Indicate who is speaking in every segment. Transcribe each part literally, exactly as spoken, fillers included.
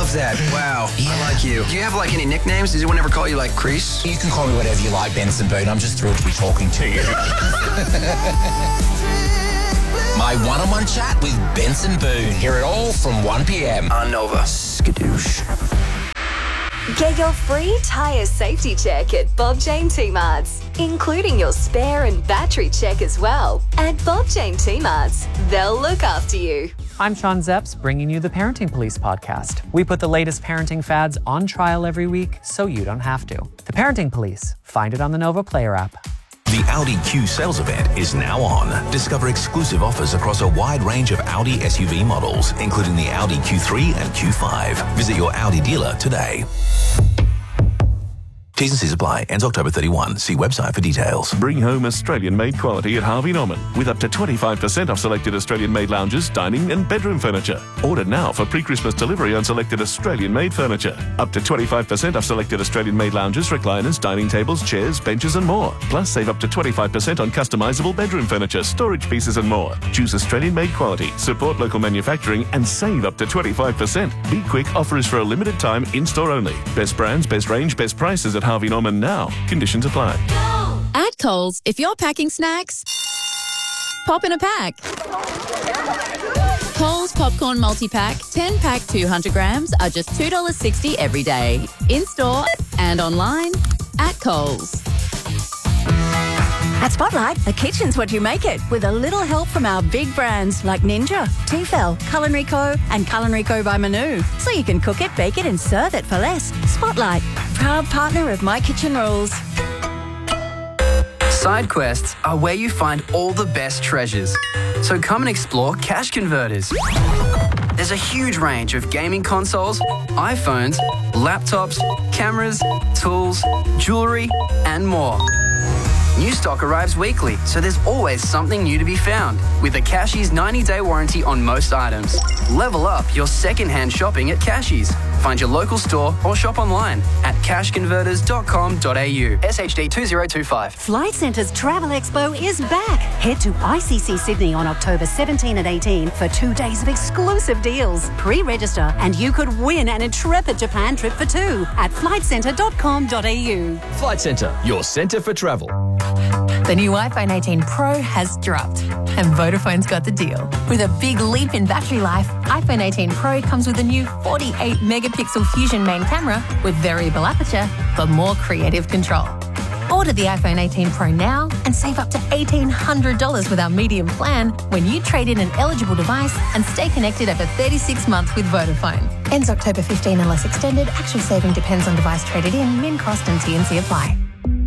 Speaker 1: love that. Wow.
Speaker 2: Yeah.
Speaker 1: I like you. Do you have, like, any nicknames? Does anyone ever call you, like, Crease?
Speaker 2: You can call me whatever you like, Benson Boone. I'm just thrilled to be talking to you. My one-on-one chat with Benson Boone. Hear it all from one p.m.
Speaker 1: on Nova. Skadoosh.
Speaker 3: Get your free tyre safety check at Bob Jane T-Marts, including your spare and battery check as well. At Bob Jane T-Marts, they'll look after you.
Speaker 4: I'm Sean Zepps, bringing you the Parenting Police podcast. We put the latest parenting fads on trial every week so you don't have to. The Parenting Police. Find it on the Nova Player app.
Speaker 5: The Audi Q sales event is now on. Discover exclusive offers across a wide range of Audi S U V models, including the Audi Q three and Q five. Visit your Audi dealer today. T's and C's apply. Ends October thirty-first. See website for details.
Speaker 6: Bring home Australian-made quality at Harvey Norman with up to twenty-five percent off selected Australian-made lounges, dining and bedroom furniture. Order now for pre-Christmas delivery on selected Australian-made furniture. Up to twenty-five percent off selected Australian-made lounges, recliners, dining tables, chairs, benches and more. Plus, save up to twenty-five percent on customisable bedroom furniture, storage pieces and more. Choose Australian-made quality, support local manufacturing and save up to twenty-five percent. Be quick, offer is for a limited time, in-store only. Best brands, best range, best prices at Harvey Norman now. Conditions apply.
Speaker 7: At Coles, if you're packing snacks, pop in a pack. Coles Popcorn Multi-Pack, ten pack two hundred grams are just two dollars sixty every day. In-store and online at Coles.
Speaker 8: At Spotlight, a kitchen's what you make it, with a little help from our big brands like Ninja, Tefal, Culinary Co and Culinary Co by Manu. So you can cook it, bake it and serve it for less. Spotlight, proud partner of My Kitchen Rules.
Speaker 1: Side quests are where you find all the best treasures. So come and explore Cash Converters. There's a huge range of gaming consoles, iPhones, laptops, cameras, tools, jewellery and more. New stock arrives weekly, so there's always something new to be found. With a Cashies ninety-day warranty on most items. Level up your second-hand shopping at Cashies. Find your local store or shop online at cash converters dot com dot a u. S H D two zero two five.
Speaker 9: Flight Centre's Travel Expo is back. Head to I C C Sydney on October seventeenth and eighteenth for two days of exclusive deals. Pre-register and you could win an intrepid Japan trip for two at flight centre dot com dot a u.
Speaker 10: Flight Centre, your centre for travel.
Speaker 7: The new iPhone eighteen Pro has dropped, and Vodafone's got the deal. With a big leap in battery life, iPhone eighteen Pro comes with a new forty-eight megapixel Fusion main camera with variable aperture for more creative control. Order the iPhone eighteen Pro now and save up to eighteen hundred dollars with our medium plan when you trade in an eligible device and stay connected over thirty-six months with Vodafone. Ends October fifteenth unless extended. Actual saving depends on device traded in, min cost and T and C apply.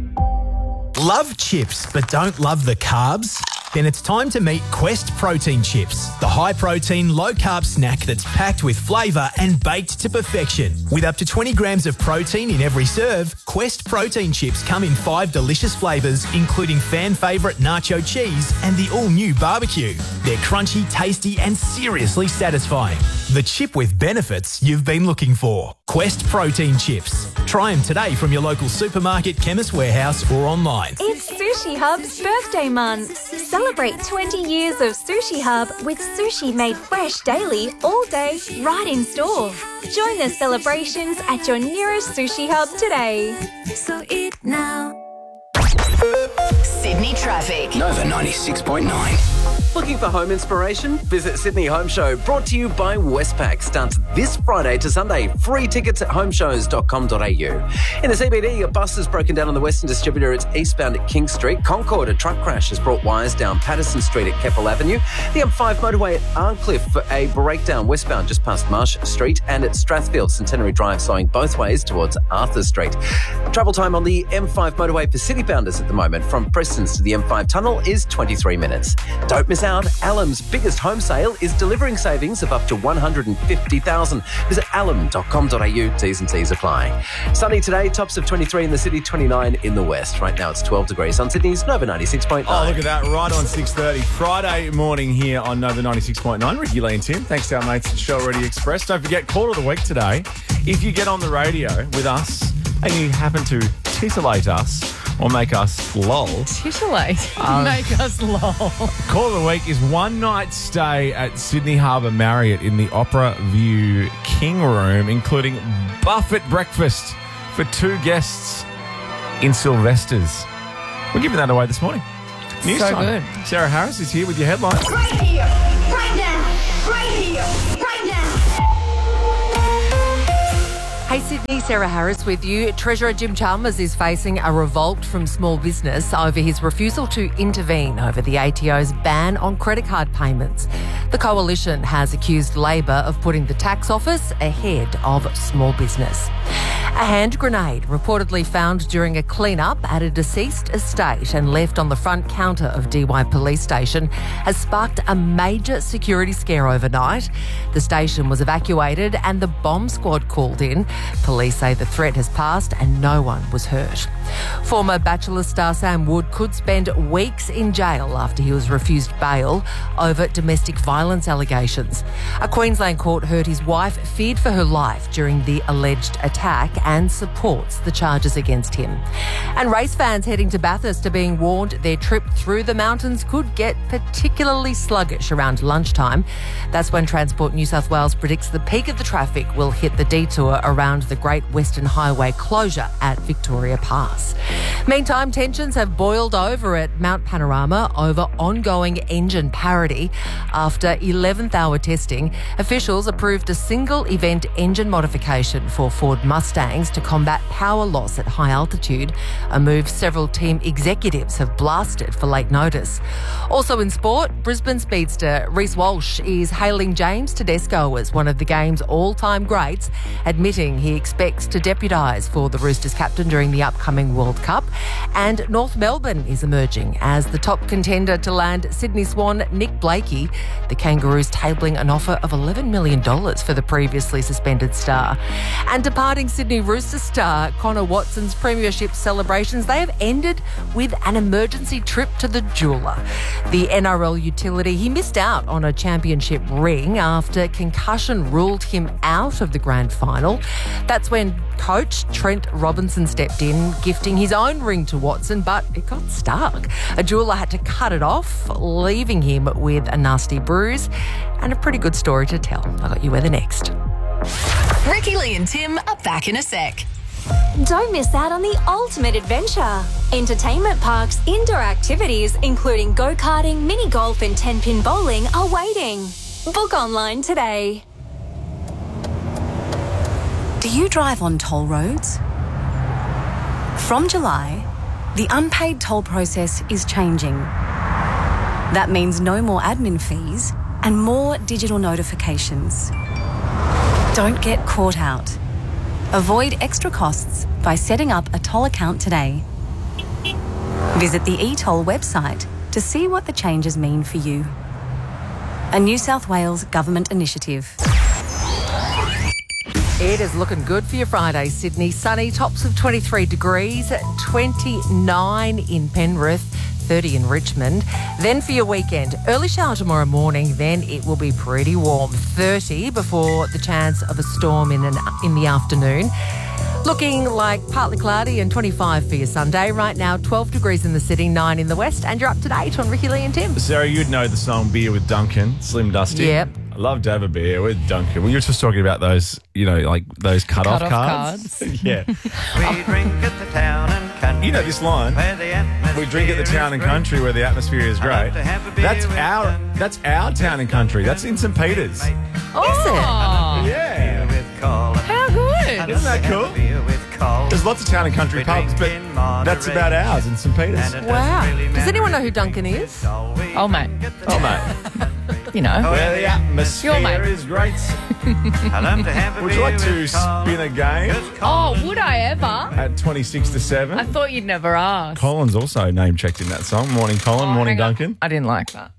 Speaker 11: Love chips but don't love the carbs? Then it's time to meet Quest Protein Chips, the high-protein, low-carb snack that's packed with flavour and baked to perfection. With up to twenty grams of protein in every serve, Quest Protein Chips come in five delicious flavours, including fan-favourite nacho cheese and the all-new barbecue. They're crunchy, tasty and seriously satisfying. The chip with benefits you've been looking for. Quest Protein Chips. Try them today from your local supermarket, Chemist Warehouse or online.
Speaker 12: It's Sushi Hub's birthday month. Celebrate twenty years of Sushi Hub with sushi made fresh daily, all day, right in store. Join the celebrations at your nearest Sushi Hub today.
Speaker 8: So eat now.
Speaker 3: Sydney traffic.
Speaker 1: Nova ninety-six point nine.
Speaker 13: Looking for home inspiration? Visit Sydney Home Show, brought to you by Westpac. Starts this Friday to Sunday. Free tickets at home shows dot com dot a u. In the C B D, a bus has broken down on the Western Distributor. It's eastbound at King Street. Concord, a truck crash has brought wires down Patterson Street at Keppel Avenue. The M five motorway at Arncliffe for a breakdown westbound just past Marsh Street. And at Strathfield, Centenary Drive, slowing both ways towards Arthur Street. Travel time on the M five motorway for citybounders at the moment from Prestons to the M five tunnel is twenty-three minutes. Don't miss out. Alum's biggest home sale is delivering savings of up to one hundred fifty thousand dollars. Visit alum dot com dot a u. T's and C's apply. Sunny today, tops of twenty-three in the city, twenty-nine in the west. Right now it's twelve degrees on Sydney's Nova ninety-six point nine.
Speaker 14: Oh, look at that. Right on six thirty. Friday morning here on Nova ninety-six point nine. Ricky, Lee and Tim. Thanks to our mates at Show Already Express. Don't forget, call of the week today. If you get on the radio with us and you happen to titillate us or make us lol.
Speaker 15: Titillate.
Speaker 14: Um,
Speaker 15: Make us lol.
Speaker 14: Call of the week is one night stay at Sydney Harbour Marriott in the Opera View King Room, including buffet breakfast for two guests in Sylvester's. We're giving that away this morning. News
Speaker 15: So
Speaker 14: time.
Speaker 15: good.
Speaker 14: Sarah Harris is here with your headlines.
Speaker 16: Right here, right now, right here, right now.
Speaker 17: Hey Sydney, Sarah Harris with you. Treasurer Jim Chalmers is facing a revolt from small business over his refusal to intervene over the A T O's ban on credit card payments. The coalition has accused Labor of putting the tax office ahead of small business. A hand grenade reportedly found during a clean-up at a deceased estate and left on the front counter of D Y Police Station has sparked a major security scare overnight. The station was evacuated and the bomb squad called in. Police say the threat has passed and no one was hurt. Former Bachelor star Sam Wood could spend weeks in jail after he was refused bail over domestic violence allegations. A Queensland court heard his wife feared for her life during the alleged attack and supports the charges against him. And race fans heading to Bathurst are being warned their trip through the mountains could get particularly sluggish around lunchtime. That's when Transport New South Wales predicts the peak of the traffic will hit the detour around the Great Western Highway closure at Victoria Pass. Meantime, tensions have boiled over at Mount Panorama over ongoing engine parity. After eleventh hour testing, officials approved a single event engine modification for Ford Mustangs to combat power loss at high altitude, a move several team executives have blasted for late notice. Also in sport, Brisbane speedster Reece Walsh is hailing James Tedesco as one of the game's all-time greats, admitting he expects to deputise for the Roosters captain during the upcoming World Cup. And North Melbourne is emerging as the top contender to land Sydney Swan Nick Blakey. The Kangaroos tabling an offer of eleven million dollars for the previously suspended star. And departing Sydney Roosters star Connor Watson's premiership celebrations, they have ended with an emergency trip to the jeweller. The N R L utility, he missed out on a championship ring after concussion ruled him out of the grand final. That's when coach Trent Robinson stepped in, gifting his own ring to Watson, but it got stuck. A jeweller had to cut it off, leaving him with a nasty bruise and a pretty good story to tell. I got you weather next.
Speaker 3: Ricky, Lee and Tim are back in a sec.
Speaker 12: Don't miss out on the ultimate adventure. Entertainment parks, indoor activities, including go-karting, mini golf and ten-pin bowling are waiting. Book online today.
Speaker 18: Do you drive on toll roads? From July, the unpaid toll process is changing. That means no more admin fees and more digital notifications. Don't get caught out. Avoid extra costs by setting up a toll account today. Visit the eToll website to see what the changes mean for you. A New South Wales government initiative.
Speaker 17: It is looking good for your Friday, Sydney. Sunny, tops of twenty-three degrees, twenty-nine in Penrith, thirty in Richmond. Then for your weekend, early shower tomorrow morning, then it will be pretty warm, thirty before the chance of a storm in, an, in the afternoon. Looking like partly cloudy and twenty-five for your Sunday. Right now, twelve degrees in the city, nine in the west, and you're up to date on Ricky, Lee and Tim.
Speaker 14: Sarah, you'd know the song Beer with Duncan, Slim Dusty.
Speaker 17: Yep.
Speaker 14: I love to have a beer with Duncan. Well, you were just talking about those, you know, like those cut-off
Speaker 15: Cut-off
Speaker 14: cards.
Speaker 15: cards.
Speaker 14: Yeah.
Speaker 19: We drink at the town and country.
Speaker 14: You know this line. We drink at the town and country where the atmosphere is great. That's our that's our town and country. That's in Saint Peters.
Speaker 15: Oh,
Speaker 14: Yeah.
Speaker 15: how good.
Speaker 14: Isn't that cool? There's lots of town and country pubs, but that's about ours in Saint Peters.
Speaker 17: Wow. Does anyone know who Duncan is?
Speaker 15: Oh, mate.
Speaker 14: Oh, mate.
Speaker 15: You know.
Speaker 14: Where the atmosphere
Speaker 15: Your mate.
Speaker 14: is great. Would you like to spin a game
Speaker 15: Oh, would I ever?
Speaker 14: at twenty-six to seven?
Speaker 15: I thought you'd never ask.
Speaker 14: Colin's also name checked in that song. Morning, Colin.
Speaker 15: Oh,
Speaker 14: Morning,
Speaker 15: hang on.
Speaker 14: Duncan.
Speaker 15: I didn't like that.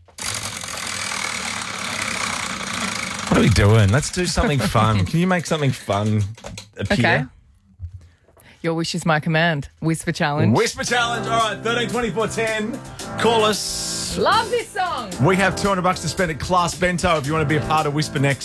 Speaker 14: What are we doing? Let's do something fun. Can you make something fun appear?
Speaker 15: Okay. Your wish is my command. Whisper challenge.
Speaker 14: Whisper challenge. All right, thirteen twenty-four ten. Call us.
Speaker 15: Love this song.
Speaker 14: We have two hundred bucks to spend at Class Bento if you want to be a part of Whisper next.